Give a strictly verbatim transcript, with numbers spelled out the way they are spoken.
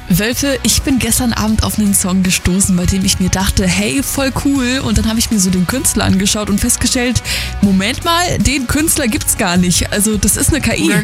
Wölfe, ich bin gestern Abend auf einen Song gestoßen, bei dem ich mir dachte, hey, voll cool. Und dann habe ich mir so den Künstler angeschaut und festgestellt, Moment mal, den Künstler gibt's gar nicht. Also das ist eine K I. Okay.